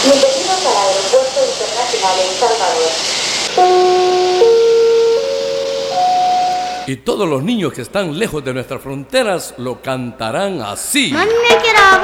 Bienvenidos al Aeropuerto Internacional El Salvador. Y todos los niños que están lejos de nuestras fronteras lo cantarán así.